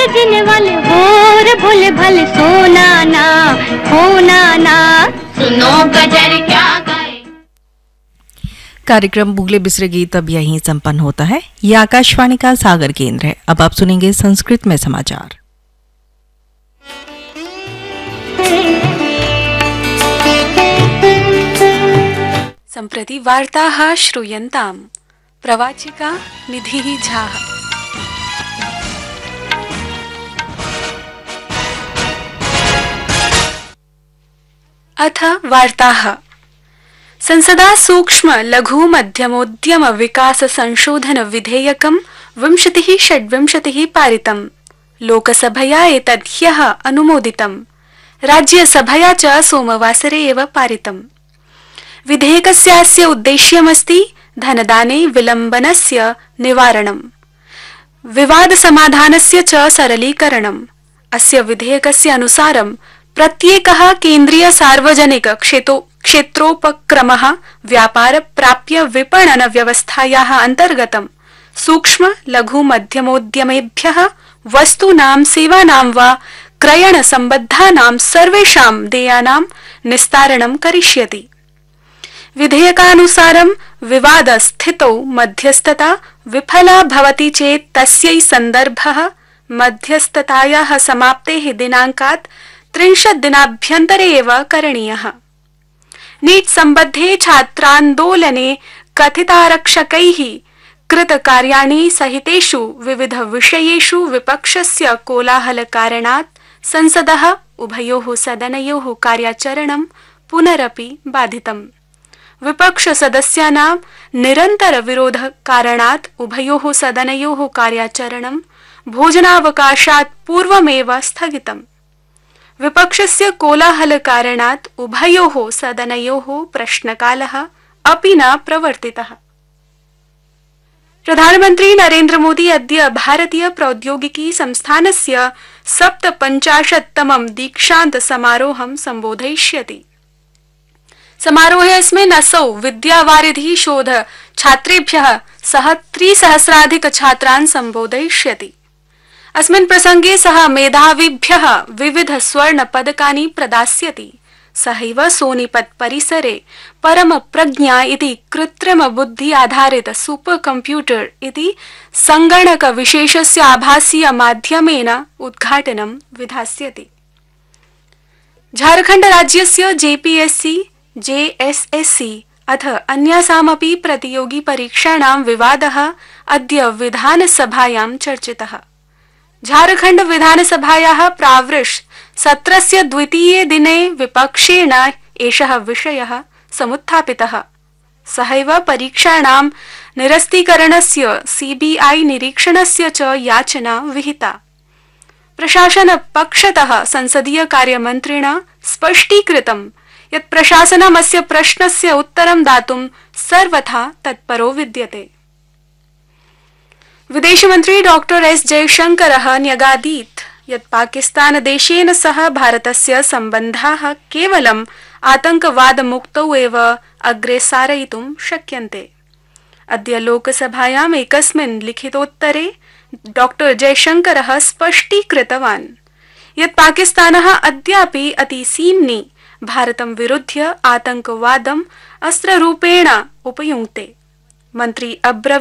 जीने वाले होर भोले भाले सोना ना होना ना सुनो गजर क्या गाए। कार्यक्रम भूले बिसरे गीत अब यहीं संपन्न होता है। ये आकाशवाणी का सागर केंद्र है। अब आप सुनेंगे संस्कृत में समाचार। सम्प्रति वार्ताः श्रूयन्ताम्। प्रवाचिका निधिः झा। अथ वार्ताः। संसदा सूक्ष्म लघु मध्यमोद्यम विकास संशोधन विधेयकं 2026 पारितम्। लोकसभया एतद् ह्यः अनुमोदितम्। राज्यसभया च सोमवासरे एव पारितम्। विधेयकस्यास्य उद्देश्यमस्ति धनदाने विलम्बनस्य निवारणम्, विवाद समाधानस्य च सरलीकरणम्। अस्य विधेयकस्य अनुसारं प्रत्येकः केन्द्रीय सार्वजनिक क्षेत्रोपक्रमः व्यापार प्राप्य विपणन व्यवस्थायाः अन्तर्गतं सूक्ष्म लघु मध्यमोद्यमेभ्यः वस्तूनां सेवानां वा क्रयण सम्बद्धानां सर्वेषां देयानां निस्तारणं करिष्यति। विधेयकानुसारं विवादस्थितौ मध्यस्थता विफला भवति चेत् तस्यै सन्दर्भः मध्यस्थतायाः समाप्तेः दिनाङ्कात् 30 दिनाभ्यन्तरे एव करणीयः। नीट् सम्बद्धे छात्रान्दोलने कथितारक्षकैः कृतकार्याणि सहितेषु विविध विषयेषु विपक्षस्य कोलाहलकारणात् संसदः उभयोः सदनयोः कार्याचरणं पुनरपि बाधितम्। विपक्ष सदस्यानां निरन्तर विरोध कारणात् उभयोः सदनयोः कार्याचरणं भोजनावकाशात् पूर्वमेव स्थगितम्। विपक्षस्य कोलाहल कारणात् उभयोः सदनयोः प्रश्नकालः अपि न प्रवर्तितः। प्रधानमन्त्री नरेन्द्र मोदी अद्य भारतीय प्रौद्योगिकी संस्थानस्य 57तमं दीक्षान्त समारोहं संबोधयिष्यति। समारोहेऽस्मिन् असौ विद्यावारिधि शोध छात्रेभ्यः सह 3000 छात्रान् संबोधयिष्यति। अस्मिन् प्रसंगे सः मेधाविभ्यः विविध स्वर्ण पदकानि प्रदास्यति। सहैव सोनीपत परिसरे परम प्रज्ञा इति कृत्रिम बुद्धि आधारित सुपर कंप्यूटर इति संगणक विशेषस्य आभासीय माध्यमेन उद्घाटनं विधास्यति। झारखण्ड राज्यस्य जेपीएससी जेएसएससी अथ अन्यासामपि प्रतियोगी परीक्षाणां विवादः अद्य विधानसभायां चर्चितः। झारखण्ड विधानसभायाः प्रावृष सत्रस्य द्वितीये दिने विपक्षेण एषः विषयः समुत्थापितः। सहैव परीक्षाणां निरस्तीकरणस्य सीबीआई निरीक्षणस्य च याचना विहिता। प्रशासन पक्षतः संसदीय कार्यमन्त्रिणा स्पष्टीकृतं यत् प्रशासनम् अस्य प्रश्नस्य उत्तरं दातुं सर्वथा तत्परो विद्यते। विदेशमन्त्री डॉक्टर एस जयशंकरः न्यगादीत् यत् पाकिस्तान देशेन सह भारतस्य सम्बन्धाः केवलम् आतंकवादमुक्तौ एव अग्रे सारयितुं शक्यन्ते। अद्य लोकसभायाम् एकस्मिन् लिखितोत्तरे डॉक्टर जयशंकरः स्पष्टीकृतवान् यत् पाकिस्तानः अद्यापि अतिसीम्नि भारतं विरुध्य आतंकवादम् अस्त्ररूपेण उपयुङ्क्ते। मन्त्री